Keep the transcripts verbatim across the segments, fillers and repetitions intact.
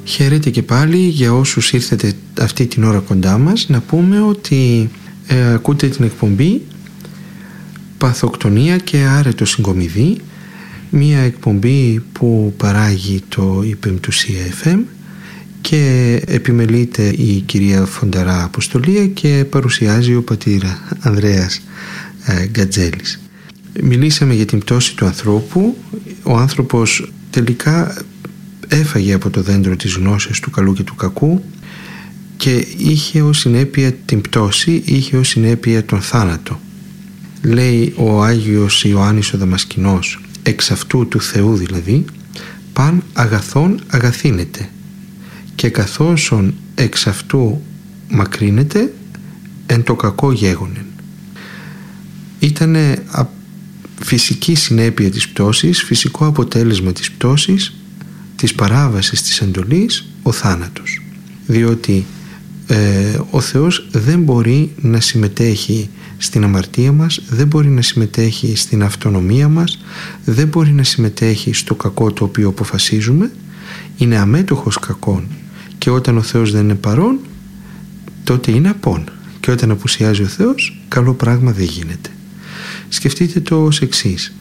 Χαίρετε και πάλι για όσους ήρθετε αυτή την ώρα κοντά μας. Να πούμε ότι ε, ακούτε την εκπομπή Παθοκτονία και Άρετο Συγκομιδή, μια εκπομπή που παράγει το η Πεμπτουσία εφ εμ και επιμελείται η κυρία Φονταρά Αποστολία και παρουσιάζει ο πατήρα Ανδρέας ε, Γκατζέλης. Μιλήσαμε για την πτώση του ανθρώπου. Ο άνθρωπος τελικά έφαγε από το δέντρο της γνώσης του καλού και του κακού και είχε ως συνέπεια την πτώση, είχε ως συνέπεια τον θάνατο. Λέει ο Άγιος Ιωάννης ο Δαμασκηνός, εξ αυτού του Θεού δηλαδή, παν αγαθόν αγαθύνεται, και καθόσον εξ αυτού μακρύνεται, εν το κακό γέγονεν. Ήτανε φυσική συνέπεια της πτώσης, φυσικό αποτέλεσμα της πτώσης, της παράβασης της εντολής, ο θάνατος. Διότι ε, ο Θεός δεν μπορεί να συμμετέχει στην αμαρτία μας, δεν μπορεί να συμμετέχει στην αυτονομία μας, δεν μπορεί να συμμετέχει στο κακό το οποίο αποφασίζουμε. Είναι αμέτωχος κακών, και όταν ο Θεός δεν είναι παρόν, τότε είναι απόν, και όταν απουσιάζει ο Θεός, καλό πράγμα δεν γίνεται. Σκεφτείτε το ως εξής.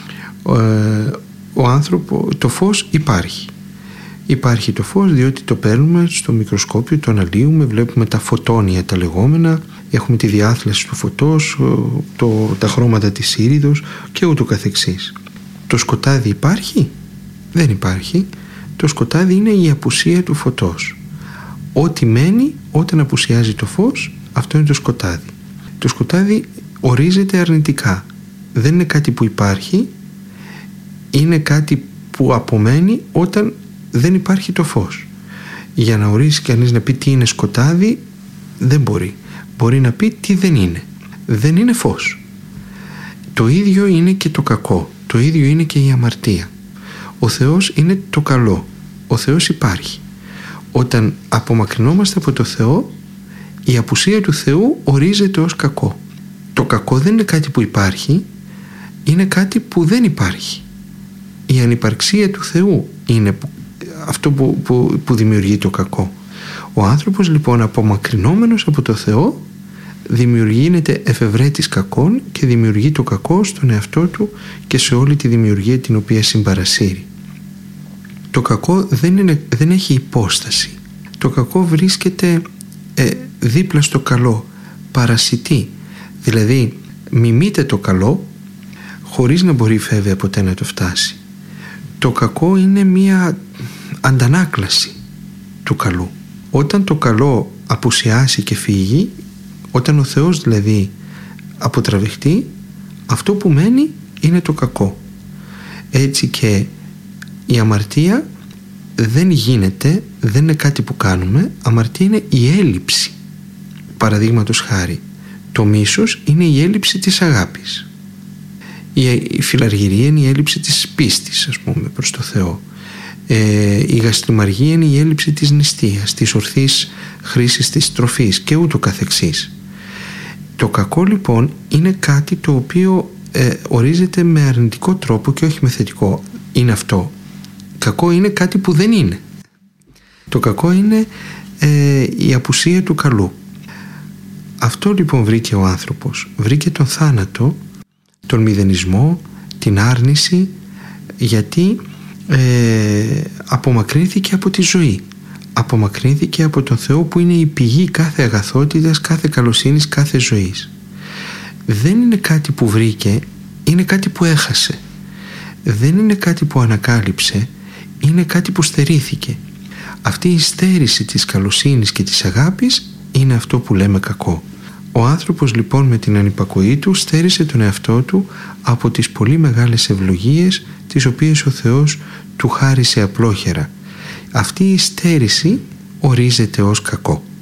Ε, ο άνθρωπο, το φως υπάρχει. Υπάρχει το φως διότι το παίρνουμε στο μικροσκόπιο, το αναλύουμε, βλέπουμε τα φωτόνια τα λεγόμενα, έχουμε τη διάθλαση του φωτός, το, τα χρώματα της ήριδος και ούτω καθεξής. Το σκοτάδι υπάρχει? Δεν υπάρχει. Το σκοτάδι είναι η απουσία του φωτός. Ό,τι μένει όταν απουσιάζει το φως, αυτό είναι το σκοτάδι. Το σκοτάδι ορίζεται αρνητικά. Δεν είναι κάτι που υπάρχει, είναι κάτι που απομένει όταν δεν υπάρχει το φως. Για να ορίσει κανείς να πει τι είναι σκοτάδι, δεν μπορεί. Μπορεί να πει τι δεν είναι. Δεν είναι φως. Το ίδιο είναι και το κακό. Το ίδιο είναι και η αμαρτία. Ο Θεός είναι το καλό. Ο Θεός υπάρχει. Όταν απομακρυνόμαστε από το Θεό, η απουσία του Θεού ορίζεται ως κακό. Το κακό δεν είναι κάτι που υπάρχει, είναι κάτι που δεν υπάρχει. Η ανυπαρξία του Θεού είναι αυτό που, που, που δημιουργεί το κακό. Ο άνθρωπος λοιπόν, απομακρυνόμενος από το Θεό, δημιουργείται εφευρέτης κακών και δημιουργεί το κακό στον εαυτό του και σε όλη τη δημιουργία την οποία συμπαρασύρει. Το κακό δεν, είναι, δεν έχει υπόσταση. Το κακό βρίσκεται ε, δίπλα στο καλό, παρασιτεί. Δηλαδή μιμείται το καλό χωρίς να μπορεί βέβαια ποτέ να το φτάσει. Το κακό είναι μία αντανάκλαση του καλού. Όταν το καλό απουσιάσει και φύγει, όταν ο Θεός δηλαδή αποτραβηχτεί, αυτό που μένει είναι το κακό. Έτσι και η αμαρτία δεν γίνεται, δεν είναι κάτι που κάνουμε. Αμαρτία είναι η έλλειψη. Παραδείγματος χάρη, το μίσος είναι η έλλειψη της αγάπης. Η φιλαργυρία είναι η έλλειψη της πίστης, ας πούμε, προς το Θεό. Ε, η γαστριμαργία είναι η έλλειψη της νηστείας, της ορθής χρήσης της τροφής και ούτω καθεξής. Το κακό λοιπόν είναι κάτι το οποίο ε, ορίζεται με αρνητικό τρόπο και όχι με θετικό. Είναι αυτό. Κακό είναι κάτι που δεν είναι. Το κακό είναι ε, η απουσία του καλού. Αυτό λοιπόν βρήκε ο άνθρωπος. Βρήκε τον θάνατο, τον μηδενισμό, την άρνηση, γιατί ε, απομακρύνθηκε από τη ζωή. Απομακρύνθηκε από τον Θεό που είναι η πηγή κάθε αγαθότητας, κάθε καλοσύνης, κάθε ζωής. Δεν είναι κάτι που βρήκε, είναι κάτι που έχασε. Δεν είναι κάτι που ανακάλυψε, είναι κάτι που στερήθηκε. Αυτή η στέρηση της καλοσύνης και της αγάπης είναι αυτό που λέμε κακό. Ο άνθρωπος λοιπόν με την ανυπακοή του στέρισε τον εαυτό του από τις πολύ μεγάλες ευλογίες τις οποίες ο Θεός του χάρισε απλόχερα. Αυτή η στέρηση ορίζεται ως κακό.